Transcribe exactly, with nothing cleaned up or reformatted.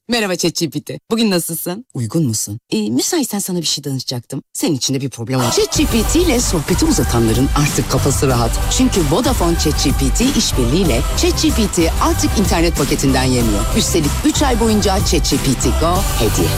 Merhaba ChatGPT. Bugün nasılsın? Uygun musun? Ee, müsaitsen sana bir şey danışacaktım. Senin için de bir problem var. ChatGPT ile sohbeti uzatanların artık kafası rahat. Çünkü Vodafone ChatGPT işbirliğiyle ChatGPT artık internet paketinden yemiyor. Üstelik üç ay boyunca ChatGPT Go hediye.